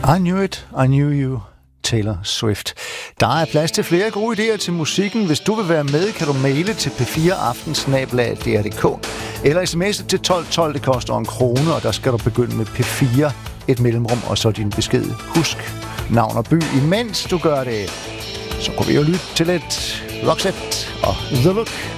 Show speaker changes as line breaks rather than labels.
I Knew It, I Knew You, Taylor Swift. Der er plads til flere gode idéer til musikken. Hvis du vil være med, kan du maile til p4aften@dr.dk eller sms'e til 1212. Det koster 1 krone, og der skal du begynde med P4, et mellemrum, og så din besked. Husk navn og by. Imens du gør det, så kunne vi jo lytte til lidt Roxette og The Look.